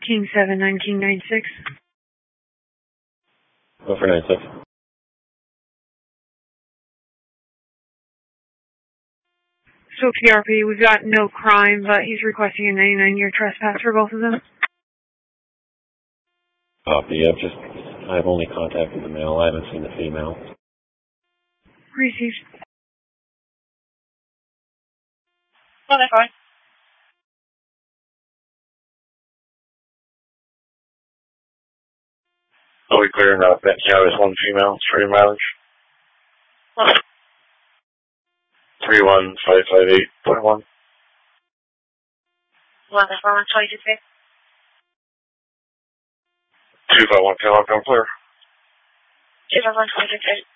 King 79, King 96. Go for 96. So PRP, we've got no crime, but he's requesting a 99-year trespass for both of them. Copy. I've only contacted the male. I haven't seen the female. Received. Oh, that's fine. Are we clearing up that there's one female, 3 mileage? 31558.1. 14122. 251 Kellogg, I'm clear. 25122.